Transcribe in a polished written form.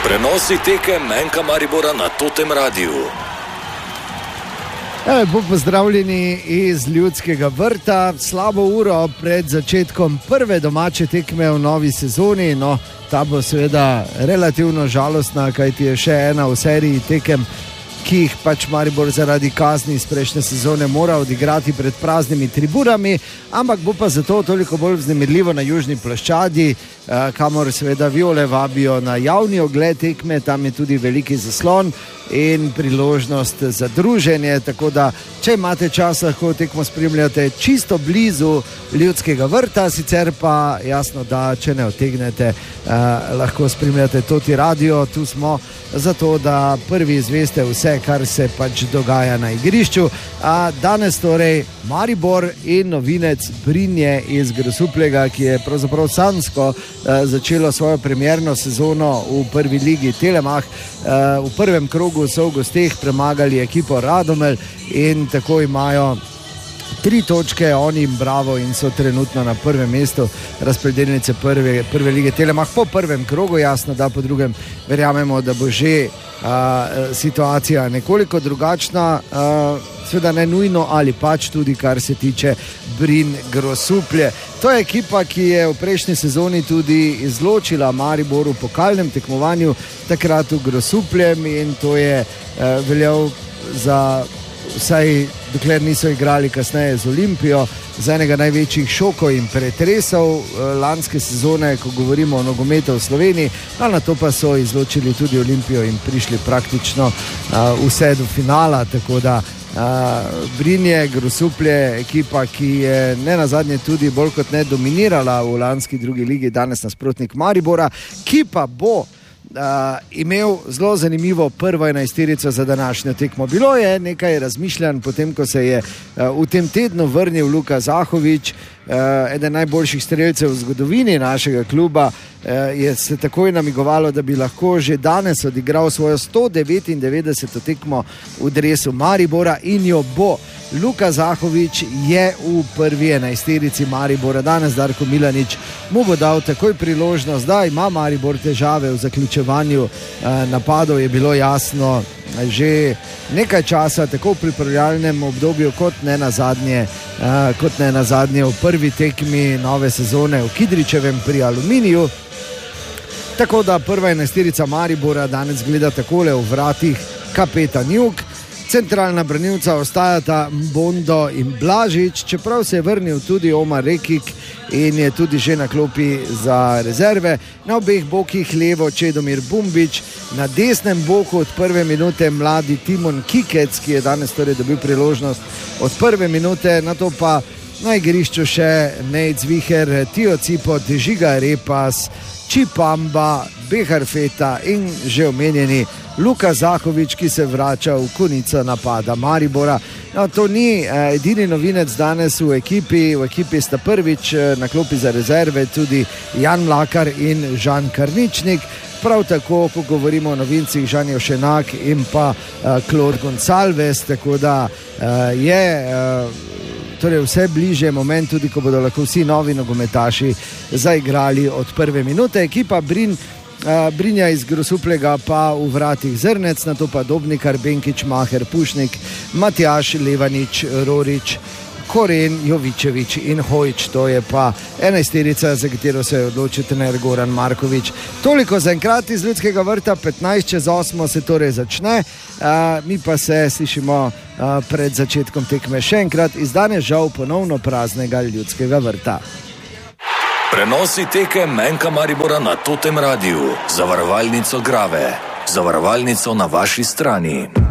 Prenosi tekem Enka Maribora na Totem Radiu. Lepo pozdravljeni iz Ljudskega vrta. Slabo uro pred začetkom prve domače tekme v novi sezoni. No, ta bo seveda relativno žalostna, kajti je še ena v seriji tekem, ki jih pač Maribor zaradi kazni iz prejšnje sezone mora odigrati pred praznimi tribunami, ampak bo pa zato toliko bolj vznemirljivo na južni ploščadi, kamor seveda Viole vabijo na javni ogled tekme. Tam je tudi veliki zaslon in priložnost za druženje, tako da če imate čas, lahko tekmo spremljate čisto blizu Ljudskega vrta, sicer pa jasno, da če ne otegnete, lahko spremljate Toti Radio. Tu smo zato, da prvi izveste vse, kar se pač dogaja na igrišču. Danes torej Maribor in novinec Brinje iz Grosuplja, ki je pravzaprav sanjsko začelo svojo premierno sezono v prvi ligi Telemach. V prvem krogu so v gosteh premagali ekipo Radomelj in tako imajo 3 točke, oni jim bravo, in so trenutno na prvem mestu razpredelnice prve lige Telemach. Po prvem krogu, jasno, da po drugem verjamemo, da bo že situacija nekoliko drugačna, seveda ne nujno, ali pač tudi kar se tiče Brin Grosuplje. To je ekipa, ki je v prejšnji sezoni tudi izločila Maribor v pokalnem tekmovanju, takrat v Grosupljem, in to je veljal za vsaj dokler niso igrali kasneje z Olimpijo, za enega največjih šokov in pretresov lanske sezone, ko govorimo o nogometu v Sloveniji. Na to pa so izločili tudi Olimpijo in prišli praktično vse do finala, tako da Brinje Grosuplje, ekipa, ki je ne nazadnje tudi bolj kot ne dominirala v lanski drugi ligi, danes nasprotnik Maribora, ki pa bo imel zelo zanimivo prvo enajsterico za današnjo tekmo. Bilo je nekaj razmišljanj potem, ko se je v tem tednu vrnil Luka Zahovič, eden najboljših strelcev v zgodovini našega kluba. Je se takoj namigovalo, da bi lahko že danes odigral svojo 199. tekmo v dresu Maribora in jo bo. Luka Zahovič je v prvi enajsterici Maribora. Danes Darko Milanič mu bo dal takoj priložnost, da ima Maribor težave v zaključevanju napadov. Je bilo jasno že nekaj časa, tako v pripravljalnem obdobju, kot ne nazadnje v prvi tekmi nove sezone v Kidričevem pri Aluminiju. Tako da prva enajsterica Maribora danes gleda takole: v vratih kapetan Juk, centralna branilca ostajata Bondo in Blažič, čeprav se je vrnil tudi Omar Rekik in je tudi že na klopi za rezerve. Na obeh bokih levo Čedomir Bumbič, na desnem boku od prve minute mladi Timon Kikec, ki je danes torej dobil priložnost od prve minute. Na to pa na igrišču še Nejc Viher, Tio Cipot, Žiga Repas, Čipamba, Behar Feta in že omenjeni Luka Zahovič, ki se vrača v konico napada Maribora. No, to ni edini novinec danes v ekipi. V ekipi sta prvič na klopi za rezerve tudi Jan Mlakar in Žan Karničnik. Prav tako, ko govorimo o novincih, Žan Jevšenak in pa Claude Gonsalves, tako da je torej vse bliže moment tudi, ko bodo lahko vsi novi nogometaši zaigrali od prve minute. Ekipa Brinja iz Grosuplega pa v vratih Zrnec, na to pa Dobnikar, Benkič, Maher, Pušnik, Matjaž, Levanič, Rorič, Koren, Jovičevič in Hojč. To je pa enajsterica, za katero se je odločil trener Goran Markovič. Toliko za enkrat iz Ljudskega vrta. 7:15 se torej začne, mi pa se slišimo pred začetkom tekme še enkrat iz danes žal ponovno praznega Ljudskega vrta. Prenosi tekem Enka Maribora na Totem Radiu. Zavarovalnico Grave. Zavarovalnico na vaši strani.